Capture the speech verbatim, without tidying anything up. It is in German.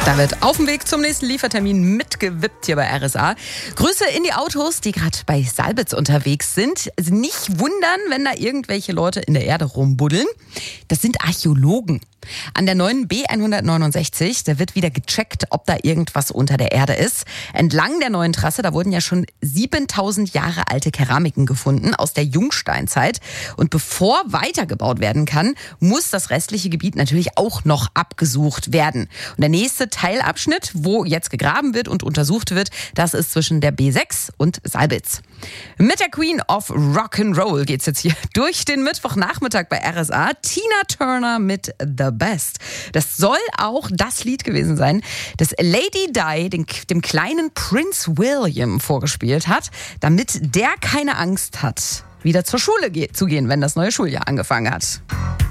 Da wird auf dem Weg zum nächsten Liefertermin mitgewippt hier bei R S A. Grüße in die Autos, die gerade bei Salbitz unterwegs sind. Also nicht wundern, wenn da irgendwelche Leute in der Erde rumbuddeln. Das sind Archäologen. An der neuen B hundertneunundsechzig, da wird wieder gecheckt, ob da irgendwas unter der Erde ist. Entlang der neuen Trasse, da wurden ja schon siebentausend Jahre alte Keramiken gefunden aus der Jungsteinzeit. Und bevor weitergebaut werden kann, muss das restliche Gebiet natürlich auch noch abgesucht werden. Und der nächste Teilabschnitt, wo jetzt gegraben wird und untersucht wird, das ist zwischen der B sechs und Salbitz. Mit der Queen of Rock'n'Roll geht's jetzt hier durch den Mittwochnachmittag bei R S A. Tina Turner mit The Best. Das soll auch das Lied gewesen sein, das Lady Di dem, dem kleinen Prince William vorgespielt hat, damit der keine Angst hat, wieder zur Schule ge- zu gehen, wenn das neue Schuljahr angefangen hat.